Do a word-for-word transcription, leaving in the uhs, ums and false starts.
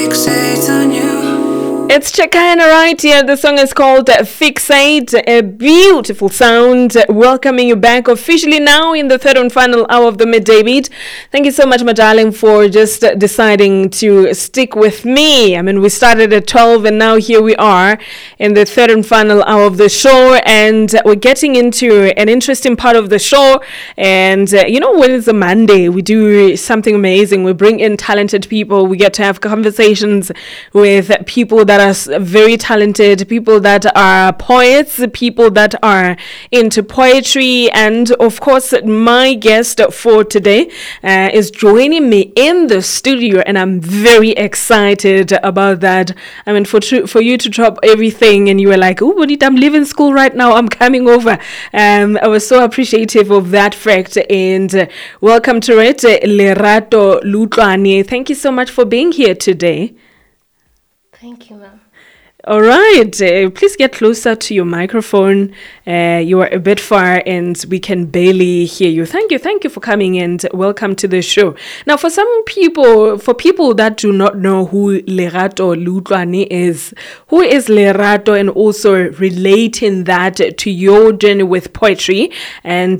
Fixate on you. It's Chakana right here. The song is called Fixate, a beautiful sound. Welcoming you back officially now in the third and final hour of the midday beat. Thank you so much, my darling, for just deciding to stick with me. I mean, we started at twelve and now here we are in the third and final hour of the show, and we're getting into an interesting part of the show. And uh, you know, when it's a Monday, we do something amazing. We bring in talented people. We get to have conversations with people that are very talented, people that are poets, people that are into poetry. And of course, my guest for today uh, is joining me in the studio, and I'm very excited about that. I mean, for tr- for you to drop everything and you were like, oh, Bonita, I'm leaving school right now, I'm coming over. Um, I was so appreciative of that fact, and uh, welcome to it, Lerato Lutlwane. Thank you so much for being here today. Thank you, ma'am. All right, uh, please get closer to your microphone. Uh, you are a bit far and we can barely hear you. Thank you, thank you for coming and welcome to the show. Now, for some people, for people that do not know who Lerato Lutlwane is, who is Lerato, and also relating that to your journey with poetry and